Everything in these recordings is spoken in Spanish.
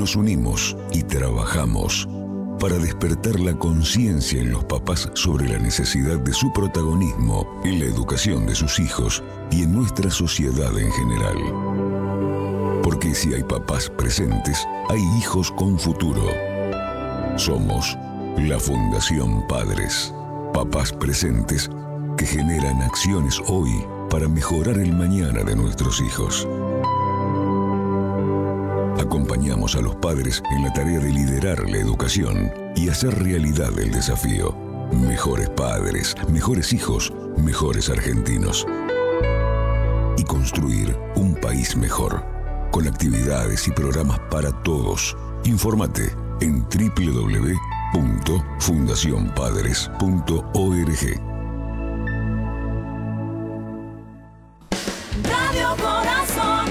nos unimos y trabajamos para despertar la conciencia en los papás sobre la necesidad de su protagonismo en la educación de sus hijos y en nuestra sociedad en general. Porque si hay papás presentes, hay hijos con futuro. Somos la Fundación Padres, papás presentes que generan acciones hoy para mejorar el mañana de nuestros hijos. Acompañamos a los padres en la tarea de liderar la educación y hacer realidad el desafío. Mejores padres, mejores hijos, mejores argentinos. Y construir un país mejor, con actividades y programas para todos. Infórmate en www.fundacionpadres.org. Radio Corazón.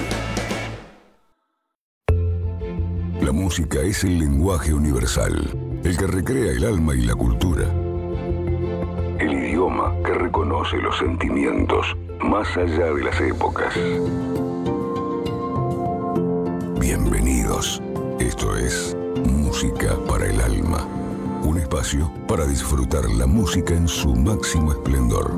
La música es el lenguaje universal, el que recrea el alma y la cultura. El idioma que reconoce los sentimientos más allá de las épocas. Bienvenidos. Esto es Música para el Alma. Un espacio para disfrutar la música en su máximo esplendor.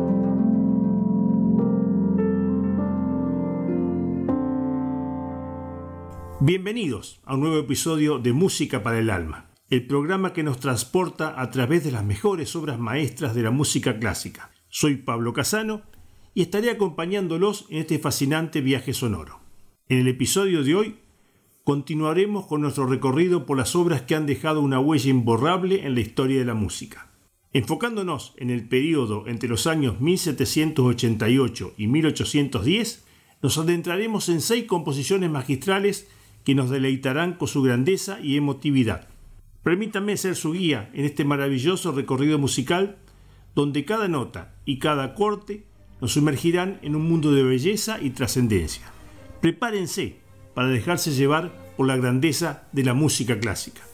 Bienvenidos a un nuevo episodio de Música para el Alma, el programa que nos transporta a través de las mejores obras maestras de la música clásica. Soy Pablo Casano y estaré acompañándolos en este fascinante viaje sonoro. En el episodio de hoy continuaremos con nuestro recorrido por las obras que han dejado una huella imborrable en la historia de la música. Enfocándonos en el periodo entre los años 1788 y 1810, nos adentraremos en 6 composiciones magistrales que nos deleitarán con su grandeza y emotividad. Permítanme ser su guía en este maravilloso recorrido musical, donde cada nota y cada corte nos sumergirán en un mundo de belleza y trascendencia. Prepárense para dejarse llevar por la grandeza de la música clásica.